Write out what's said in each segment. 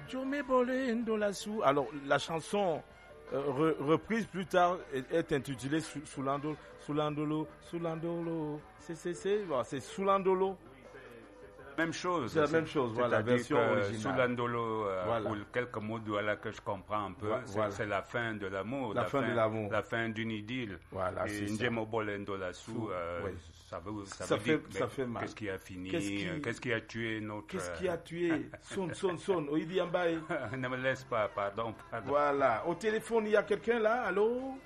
Jomé Bolendo la sou. Alors, la chanson reprise plus tard est intitulée Soulandolo. C'est Soulandolo. Même chose. C'est la même chose, voilà, la version originale. Soulandolo, ou quelques mots voilà, que je comprends un peu, c'est la fin de l'amour. La fin d'une idylle. Voilà, et Njemo Bolendo la sou, ça veut dire mal. Qu'est-ce qui a fini? Qu'est-ce qui a tué notre... Qu'est-ce qui a tué? Son. Oidi Ambaye. Ne me laisse pas, pardon. Voilà. Au téléphone, il y a quelqu'un là? Allô?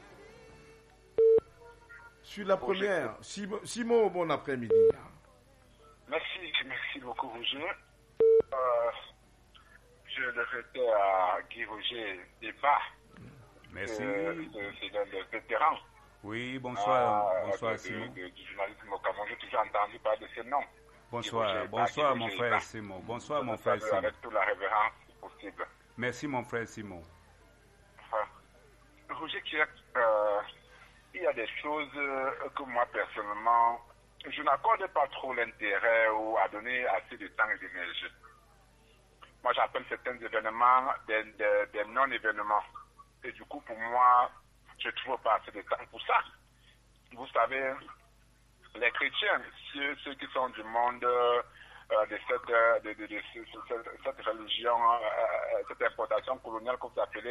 Sur la première. Simon, bon après-midi. Merci beaucoup, Roger. Je le répète à Guy Roger Débat. Merci. C'est le vétéran. Oui, bonsoir Simon. Du journalisme au Cameroun, j'ai toujours entendu parler de ce nom. Bonsoir mon frère Simon. Bonsoir mon frère Simon. Avec toute la révérence possible. Merci mon frère Simon. Roger Kirk, il y a des choses que moi personnellement, je n'accorde pas trop l'intérêt ou à donner assez de temps et d'énergie. Moi, j'appelle certains événements des non-événements. Et du coup, pour moi, je ne trouve pas assez de temps pour ça. Vous savez, les chrétiens, ceux qui sont du monde de cette religion, cette importation coloniale que vous appelez